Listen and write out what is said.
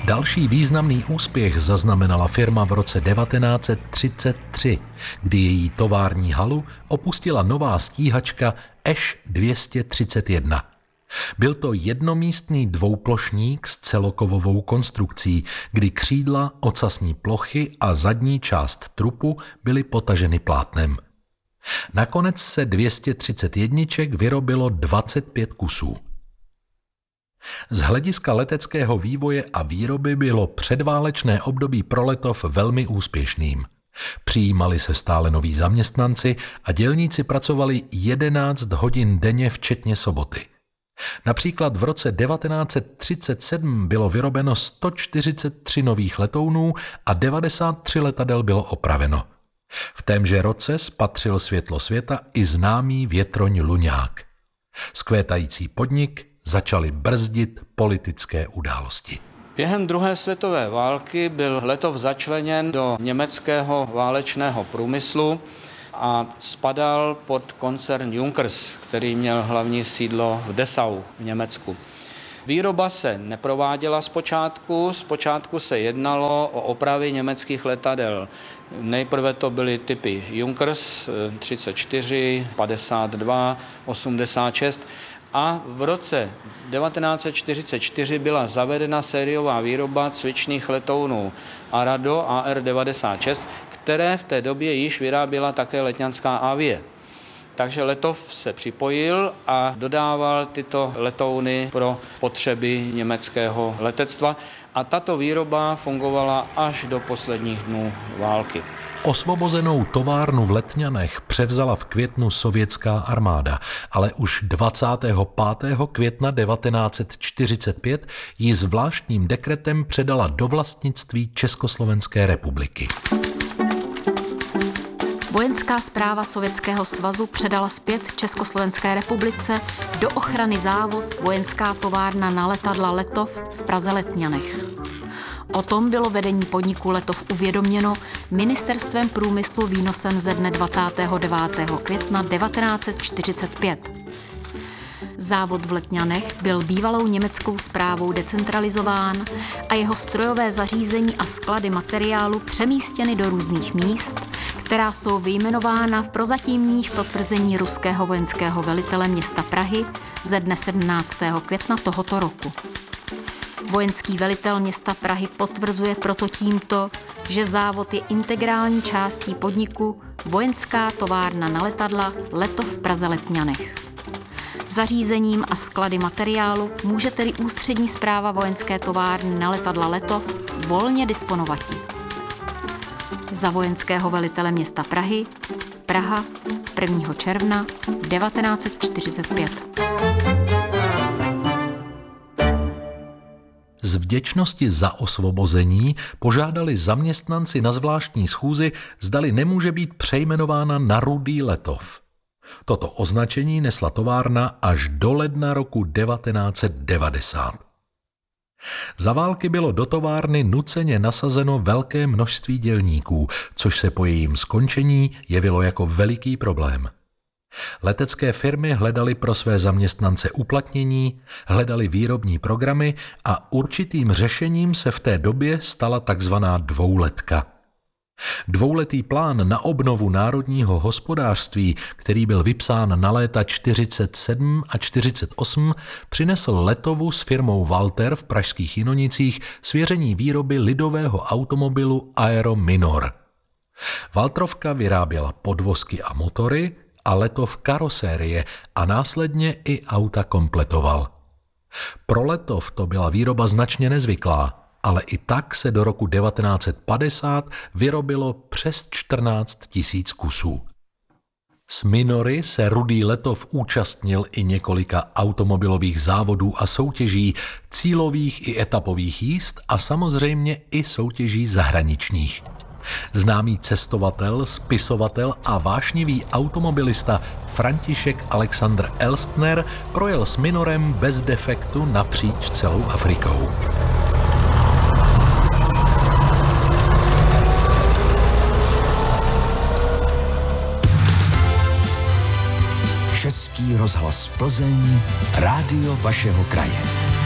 Další významný úspěch zaznamenala firma v roce 1933, kdy její tovární halu opustila nová stíhačka Eš 231. Byl to jednomístný dvouplošník s celokovovou konstrukcí, kdy křídla, ocasní plochy a zadní část trupu byly potaženy plátnem. Nakonec se 231 vyrobilo 25 kusů. Z hlediska leteckého vývoje a výroby bylo předválečné období pro Letov velmi úspěšným. Přijímali se stále noví zaměstnanci a dělníci pracovali 11 hodin denně včetně soboty. Například v roce 1937 bylo vyrobeno 143 nových letounů a 93 letadel bylo opraveno. V témže roce spatřil světlo světa i známý větroň Luňák. Zkvétající podnik začaly brzdit politické události. Během druhé světové války byl Letov začleněn do německého válečného průmyslu a spadal pod koncern Junkers, který měl hlavní sídlo v Dessau v Německu. Výroba se neprováděla zpočátku se jednalo o opravy německých letadel. Nejprve to byly typy Junkers 34, 52, 86 a v roce 1944 byla zavedena sériová výroba cvičných letounů Arado AR-96, které v té době již vyráběla také letňanská Avie. Takže Letov se připojil a dodával tyto letouny pro potřeby německého letectva a tato výroba fungovala až do posledních dnů války. Osvobozenou továrnu v Letňanech převzala v květnu sovětská armáda, ale už 25. května 1945 ji zvláštním dekretem předala do vlastnictví Československé republiky. Vojenská správa Sovětského svazu předala zpět Československé republice do ochrany závod Vojenská továrna na letadla Letov v Praze Letňanech. O tom bylo vedení podniku Letov uvědoměno Ministerstvem průmyslu výnosem ze dne 29. května 1945. Závod v Letňanech byl bývalou německou správou decentralizován a jeho strojové zařízení a sklady materiálu přemístěny do různých míst, která jsou vyjmenována v prozatímních potvrzení ruského vojenského velitele města Prahy ze dne 17. května tohoto roku. Vojenský velitel města Prahy potvrzuje proto tímto, že závod je integrální částí podniku Vojenská továrna na letadla Letov v Praze Letňanech. Zařízením a sklady materiálu může tedy ústřední správa Vojenské továrny na letadla Letov volně disponovati. Za vojenského velitele města Prahy, Praha, 1. června 1945. Z vděčnosti za osvobození požádali zaměstnanci na zvláštní schůzi, zdali nemůže být přejmenována na Rudý Letov. Toto označení nesla továrna až do ledna roku 1990. Za války bylo do továrny nuceně nasazeno velké množství dělníků, což se po jejím skončení jevilo jako veliký problém. Letecké firmy hledaly pro své zaměstnance uplatnění, hledaly výrobní programy a určitým řešením se v té době stala takzvaná dvouletka. Dvouletý plán na obnovu národního hospodářství, který byl vypsán na léta 47 a 48, přinesl Letovu s firmou Walter v pražských Jinonicích svěření výroby lidového automobilu Aero Minor. Waltrovka vyráběla podvozky a motory a Letov karosérie a následně i auta kompletoval. Pro Letov to byla výroba značně nezvyklá, ale i tak se do roku 1950 vyrobilo přes 14 000 kusů. S Minory se Rudý Letov účastnil i několika automobilových závodů a soutěží, cílových i etapových jízd a samozřejmě i soutěží zahraničních. Známý cestovatel, spisovatel a vášnivý automobilista František Alexandr Elstner projel s Minorem bez defektu napříč celou Afrikou. Český rozhlas Plzeň, rádio vašeho kraje.